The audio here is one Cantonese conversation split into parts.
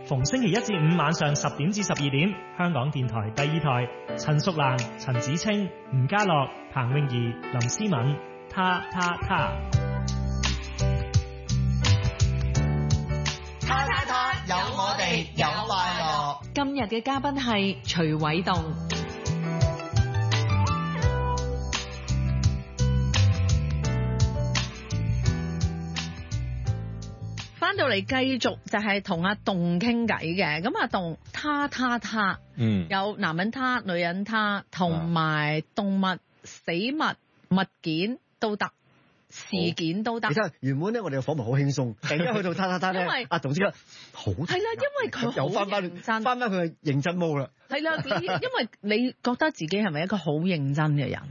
逢星期一至五晚上10點至12點，香港電台第2台，陳淑蘭、陳子清、吳家樂、彭詠儀、林思敏，他。 有我哋，有快樂。 今日嘅嘉賓係徐偉棟。翻到嚟繼續就係同阿棟傾偈嘅，咁阿棟他，有男人他、女人他，同埋動物、死物、物件都得。事件都得。 其實原本咧，我哋嘅訪問好輕鬆，突然間去到他咧，阿棟即刻好係啦，因為佢又翻佢嘅認真毛啦。 係啦，因為你覺得自己係咪一個好認真嘅人？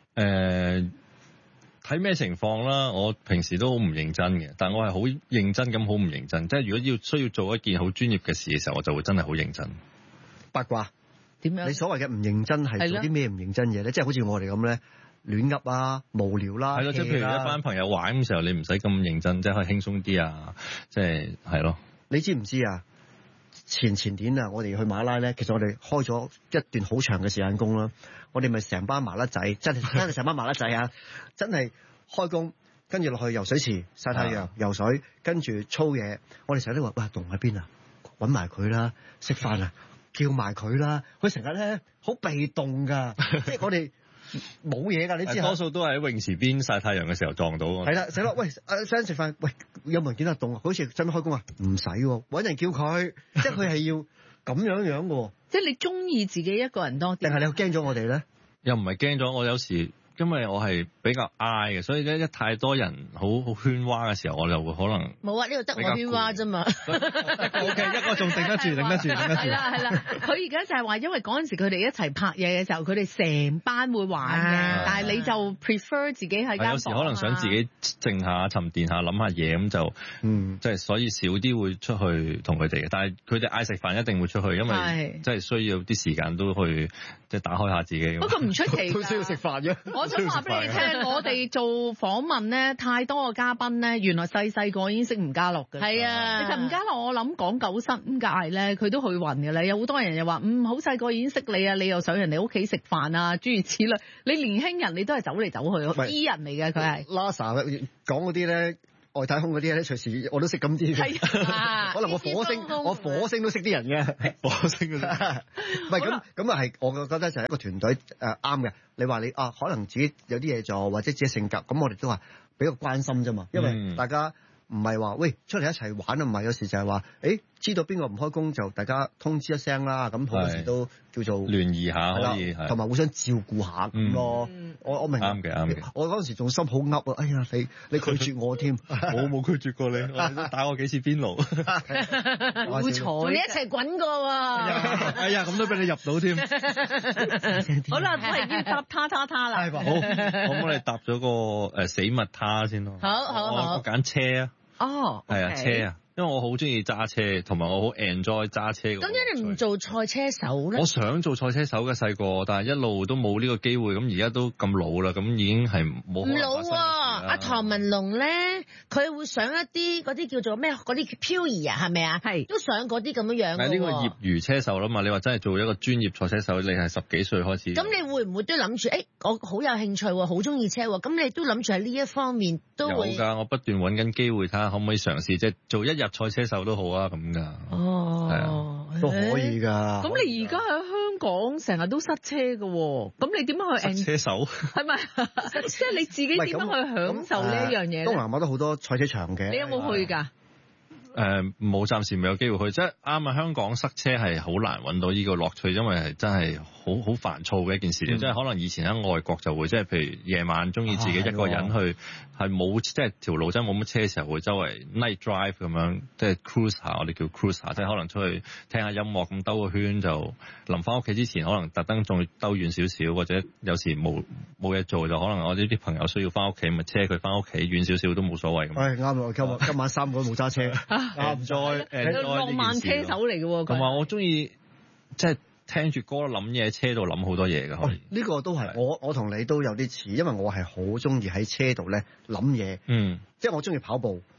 睇咩情況啦？我平時都好唔認真嘅，但我係好認真咁，好唔認真。即係如果需要做一件好專業嘅事嘅時候，我就會真係好認真。 八卦點樣？ 你所謂嘅唔認真係做啲咩唔認真嘢咧？即係好似我哋咁咧。亂噏啊，無聊啦， 係咯，即係譬如一班朋友玩嘅時候，你唔使咁認真，即係可以輕鬆啲啊，即係咯。你知唔知啊？前年啊，我哋去馬拉咧，其實我哋開咗一段好長嘅時間工啦。我哋咪成班麻甩仔，真係成班麻甩仔啊！真係開工，跟住落去游水池曬太陽、游水，跟住操嘢。我哋成日都話：喂，棟喺邊啊？揾埋佢啦，食飯啊，叫埋佢啦。佢成日咧好被動㗎，即係我哋。冇嘢㗎，你知多數都係喺泳池邊曬太陽嘅時候撞到。係啦，死啦！喂，friend 食飯，喂，有冇人見得棟啊？好似真係開工啊？唔使喎，揾人叫佢，即係佢係要咁樣嘅。 即係你中意自己一個人多啲， 定係你驚咗我哋咧？又唔係驚咗，我有時。因為我係比較嗌嘅，所以咧一太多人好喧嘩嘅時候，我就會可能冇啊！呢度得我喧嘩啫嘛。 OK， 一個仲頂得住。係啦。 佢而家就係話，因為嗰陣時佢哋一齊拍嘢嘅時候，佢哋成班會玩嘅，但係你就 prefer 自己喺間房。有時可能想自己靜下、沉澱下、諗下嘢咁就，即係所以少啲會出去同佢哋嘅。但係佢哋嗌食飯一定會出去，因為即係需要啲時間都去即係打開下自己。不過唔出奇，都需要食飯嘅。我想話俾你聽，我哋做訪問咧，太多個嘉賓咧，原來細個已經識吳家樂嘅。係啊，其實吳家樂我諗講九新界咧，佢都去暈嘅啦。有好多人又話，好細個已經識你啊，你又上人哋屋企食飯啊，諸如此類。你年輕人你都係走嚟走去，醫人嚟嘅佢係。Lasa 講嗰啲咧。外太空嗰啲咧，隨時我都識咁啲嘅。可能我火星都識啲人嘅。火星嗰啲。唔係咁啊係，我覺得就係一個團隊啱嘅。你話你可能自己有啲嘢做，或者自己性格，咁我哋都話比較關心啫嘛。因為大家唔係話喂出嚟一齊玩啊，唔係有時就係話知道邊個唔開工就大家通知一聲啦。咁好多時都叫做聯誼下可以，同埋互相照顧下咁咯。我明啱嘅。我嗰陣時仲心好噏啊！哎呀，你拒絕我添，我冇拒絕過你，我哋都打過幾次邊爐，好彩，你一齊滾過喎。哎呀，咁都俾你入到添。好啦，都係要搭他啦。係好，咁我哋搭咗個死物他先咯。好，我揀車啊。哦，係啊，車啊。因為我好中意揸車，同埋我好 enjoy 揸車。咁點解你唔做賽車手咧？我想做賽車手嘅細個，但係一路都冇呢個機會。咁而家都咁老啦，咁已經係冇。唔老喎，阿唐文龍咧，佢會上一啲嗰啲叫做咩？嗰啲漂移啊，係咪啊？係都上嗰啲咁樣樣。係呢個業餘車手啦嘛？你話真係做一個專業賽車手，你係10幾歲開始。咁你會唔會都諗住？我好有興趣喎，好中意車喎。咁你都諗住喺呢一方面都會。有㗎，我不斷揾緊機會，睇下可唔可以嘗試，即係做一日賽車手都好啊，咁噶。哦，係啊，都可以噶。咁你而家喺香港成日都塞車噶，咁你點樣去？塞車手係咪？即係你自己點樣去享受呢一樣嘢？東南亞都好多賽車場嘅。你有冇去㗎？冇，暫時未有機會去。即係啱啊！香港塞車係好難揾到呢個樂趣，因為係真係好煩躁嘅一件事。即係可能以前喺外國就會，即係譬如夜晚中意自己一個人去，係冇即係條路真係冇乜車嘅時候，會周圍 night drive 咁樣，即係 cruise 下，我哋叫 cruise 下，即係可能出去聽下音樂咁兜個圈，就臨翻屋企之前，可能特登仲兜遠少少，或者有時冇嘢做就可能我呢啲朋友需要翻屋企，咪車佢翻屋企遠少少都冇所謂咁。啱啦，今晚3個都冇揸車。唔再浪漫車手嚟嘅喎，同埋我中意即係聽住歌諗嘢，喺車度諗好多嘢㗎。呢個都係我同你都有啲似，因為我係好中意喺車度咧諗嘢。即係我中意跑步，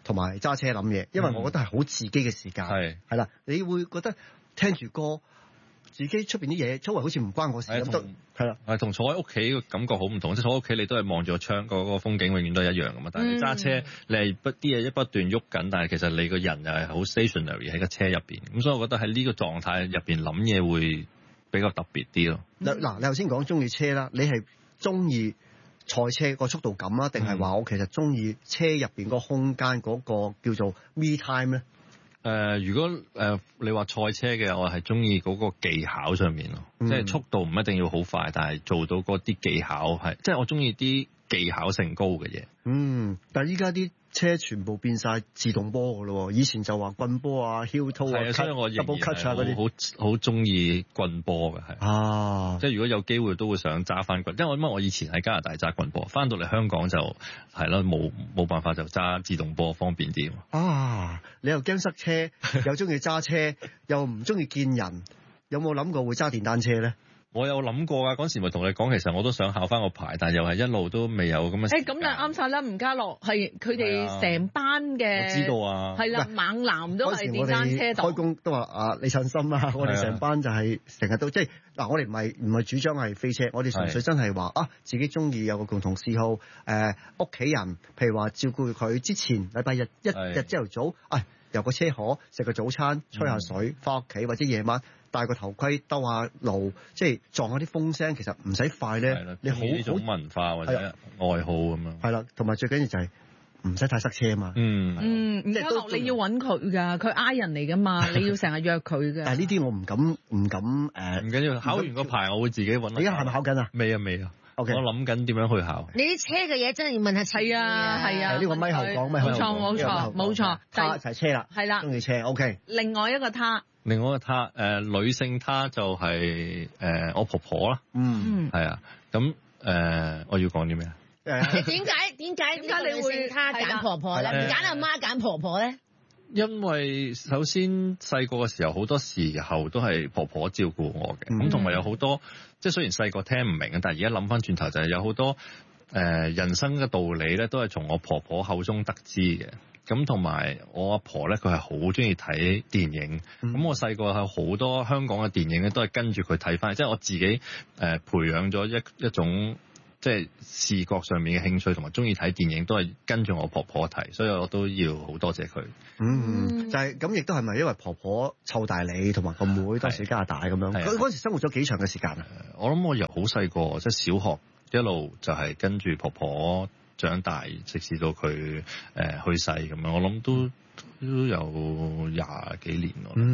同埋揸車諗嘢，因為我覺得係好自己嘅時間。係啦，你會覺得聽住歌，自己出邊啲嘢，周圍好似唔關我事咁都係啦。 係同坐喺屋企嘅感覺好唔同，即係坐喺屋企你都係望住個窗，嗰個風景永遠都係一樣噶嘛。但係你揸車，你係啲嘢不斷喐緊，但係其實你個人又係好 stationary 喺個車入邊。咁所以我覺得喺呢個狀態入邊諗嘢會比較特別啲咯。 嗱，你頭先講中意車啦，你係中意賽車個速度感啊，定係話我其實中意車入邊個空間嗰個叫做 me time 咧？ 如果你話賽車嘅，我係中意嗰個技巧上面咯，即係速度唔一定要好快，但係做到嗰啲技巧係，即係我中意啲技巧性高嘅嘢。 但係依家啲車全部變晒自動波㗎咯，以前就話棍波啊、heel toe 啊、 所以我仍然 double clutch 啊嗰啲， 好中意棍波嘅係。即係如果有機會都會想揸翻棍，因為我以前喺加拿大揸棍波，翻到嚟香港就係咯，冇辦法就揸自動波方便啲。 你又驚塞車，又中意揸車，又唔中意見人，有冇諗過會揸電單車咧？ 我有諗過啊，嗰時咪同你講，其實我都想考翻個牌，但係又係一路都未有咁嘅。 咁就啱晒啦，吳家樂係佢哋成班嘅， 我知道啊， 係啦，猛男都係電單車黨。 開工都話你信心啊，我哋成班就係成日都即係嗱，我哋唔係主張係飛車，我哋純粹真係話自己中意有個共同嗜好，屋企人譬如話照顧佢之前禮拜日一日朝頭早，由個車河食個早餐，吹下水，翻屋企或者夜晚。戴個頭盔兜下路，即係撞下啲風聲，其實唔使快咧。你好呢種文化或者愛好咁樣。 係啦，同埋最緊要就係唔使太塞車啊嘛。 吳家樂你要揾佢㗎，佢I人嚟㗎嘛，你要成日約佢㗎。 但係呢啲我唔敢唔緊要， 考完個牌我會自己揾。 你而家係咪考緊啊？ 未啊。Okay. 我諗緊點樣去考。 你啲車嘅嘢真係要問下。 係啊。 呢個咪後講咪。 冇錯。 他就係車啦。 係啦。 中意車 OK。 另外一個他， 女性他就係我婆婆啦。係啊。咁我要講啲咩啊？ 點解你會他揀婆婆咧？唔揀阿媽揀婆婆咧？ 因為首先細個嘅時候好多時候都係婆婆照顧我嘅，咁同埋有好多即係雖然細個聽唔明啊，但係而家諗翻轉頭就係有好多人生嘅道理咧，都係從我婆婆口中得知嘅。咁同埋我阿婆咧，佢係好中意睇電影。咁我細個係好多香港嘅電影咧，都係跟住佢睇翻，即係我自己培養咗一種。即係視覺上面嘅興趣同埋中意睇電影都係跟住我婆婆睇，所以我都要好多謝佢。 就係咁，亦都係咪因為婆婆湊大你同埋個妹當時加拿大咁樣？嗰陣時生活咗幾長嘅時間啊？ 我諗我由好細個即係小學一路就係跟住婆婆長大，直至到佢去世咁樣。我諗都有20幾年咯。